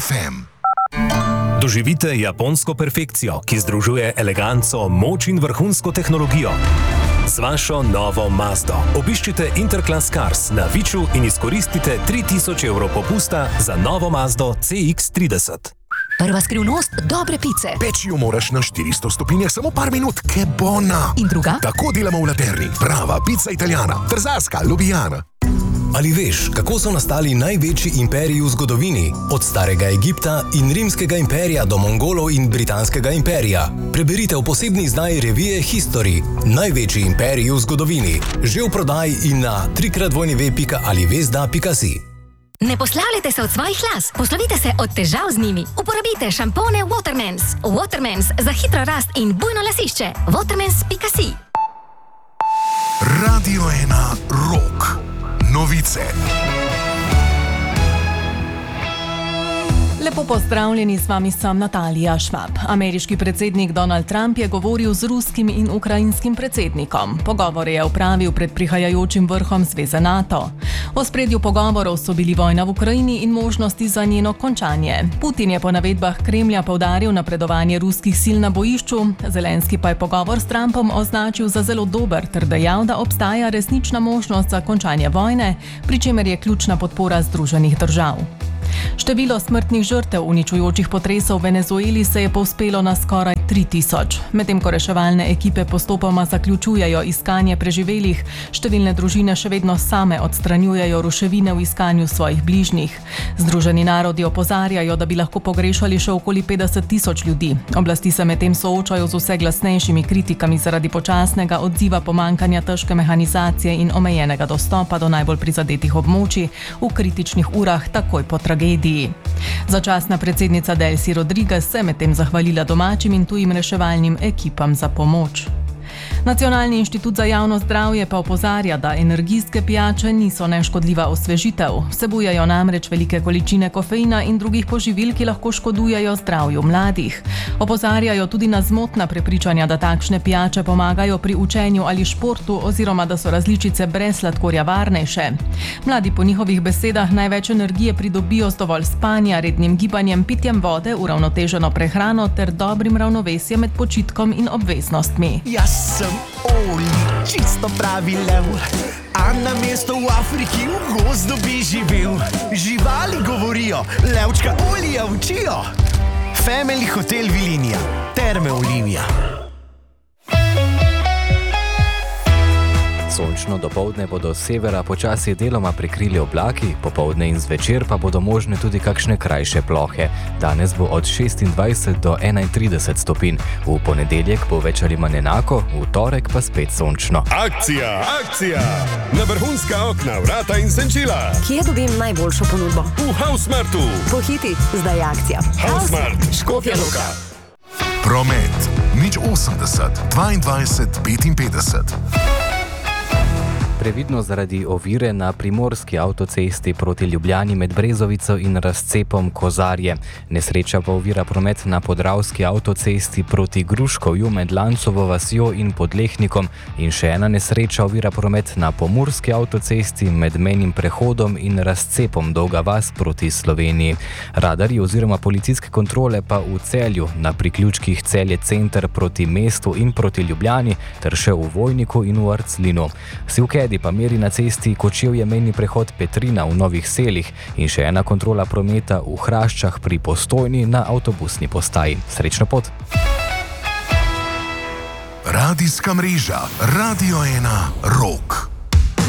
FM. Doživite japonsko perfekcijo, ki združuje eleganco, moč in vrhunsko tehnologijo. Z vašo novo Mazdo obiščite Interclass Cars na Viču in izkoristite 3000 evrov popusta za novo Mazdo CX-30. Prva skrivnost dobre pice. Peči jo moraš na 400 stopinjah samo par minut, ke bona. In druga? Tako delamo v Laterni. Prava pica italijana, trzarska, Ljubljana. Ali veš, kako so nastali največji imperiji v zgodovini? Od starega Egipta in rimskega imperija do Mongolov in britanskega imperija. Preberite v posebni izdaji revije History. Največji imperiji v zgodovini. Že v prodaji in na www.alivesda.si. Ne poslavljajte se od svojih las, poslovite se od težav z njimi. Uporabite šampone Watermans. Watermans za hitro rast in bujno lasišče. Watermans.si. Radio 1 Rock. Novice. Lepo pozdravljeni, z vami sem Natalija Švab. Ameriški predsednik Donald Trump je govoril z ruskim in ukrajinskim predsednikom. Pogovore je opravil pred prihajajočim vrhom Zveze NATO. V ospredju pogovorov so bili vojna v Ukrajini in možnosti za njeno končanje. Putin je po navedbah Kremlja poudaril napredovanje ruskih sil na bojišču, Zelenski pa je pogovor s Trumpom označil za zelo dober ter dejal, da obstaja resnična možnost za končanje vojne, pri čemer je ključna podpora Združenih držav. Število smrtnih žrtev uničujočih potresov v Venezueli se je povzpelo na skoraj 3000. Medtem ko reševalne ekipe postopoma zaključujejo iskanje preživelih, številne družine še vedno same odstranjujejo ruševine v iskanju svojih bližnjih. Združeni narodi opozarjajo, da bi lahko pogrešali še okoli 50 000 ljudi. Oblasti se medtem soočajo z vse glasnejšimi kritikami zaradi počasnega odziva, pomankanja težke mehanizacije in omejenega dostopa do najbolj prizadetih območij v kritičnih urah takoj po tragediji. Začasna predsednica Delcy Rodriguez se medtem zahvalila domačim in tujim reševalnim ekipam za pomoč. Nacionalni inštitut za javno zdravje pa opozarja, da energijske pijače niso neškodljiva osvežitev. Vsebujejo namreč velike količine kofeina in drugih poživil, ki lahko škodujejo zdravju mladih. Opozarjajo tudi na zmotna prepričanja, da takšne pijače pomagajo pri učenju ali športu oziroma da so različice brez sladkorja varnejše. Mladi po njihovih besedah največ energije pridobijo z dovolj spanja, rednim gibanjem, pitjem vode, uravnoteženo prehrano ter dobrim ravnovesjem med počitkom in obveznostmi. Čisto pravi lev, a na mesto v Afriki v gozdu bi živel. Živali govorijo, levčka olija učijo. Family Hotel Vilinija, Terme Olivija. Sončno dopoldne bodo z severa počasi deloma prekrili oblaki, popoldne in zvečer pa bodo možne tudi kakšne krajše plohe. Danes bo od 26 do 31 stopinj. V ponedeljek bo več ali manj enako, v torek pa spet sončno. Akcija! Na vrhunska okna, vrata in senčila. Kje dobim najboljšo ponudbo? V Housemartu. Pohiti, zdaj je akcija. Housemart, Škofja Loka. Promet. 080 22 55. Previdno zaradi ovire na primorski avtocesti proti Ljubljani med Brezovico in razcepom Kozarje. Nesreča pa ovira promet na podravski avtocesti proti Gruškovju med Lancovo vasjo in Podlehnikom in še ena nesreča ovira promet na pomurski avtocesti med mejnim prehodom in razcepom Dolga vas proti Sloveniji. Radarji oziroma policijske kontrole pa v Celju na priključkih Celje center proti mestu in proti Ljubljani ter še v Vojniku in v Arclinu. Sivkedi pa meri na cesti Kočevje mejni prehod Petrina v Novih Selih in še ena kontrola prometa v Hraščah pri Postojni na avtobusni postaji. Srečno pot! Radijska mreža Radio 1 Rock.